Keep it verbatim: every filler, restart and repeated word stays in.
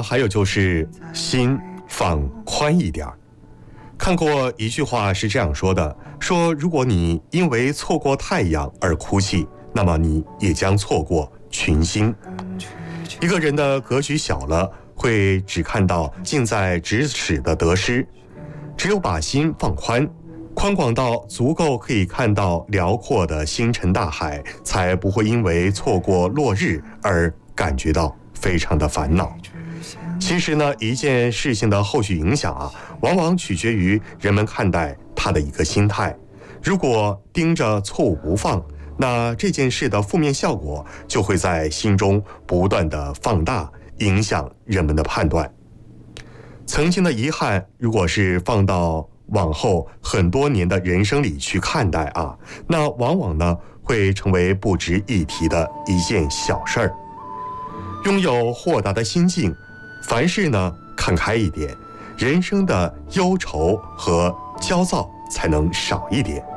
还有就是心放宽一点儿。看过一句话是这样说的，说如果你因为错过太阳而哭泣，那么你也将错过群星。一个人的格局小了，会只看到近在咫尺的得失，只有把心放宽，宽广到足够可以看到辽阔的星辰大海，才不会因为错过落日而感觉到非常的烦恼。其实呢，一件事情的后续影响啊，往往取决于人们看待它的一个心态。如果盯着错误不放，那这件事的负面效果就会在心中不断的放大，影响人们的判断。曾经的遗憾，如果是放到往后很多年的人生里去看待啊，那往往呢会成为不值一提的一件小事儿。拥有豁达的心境，凡事呢看开一点，人生的忧愁和焦躁才能少一点。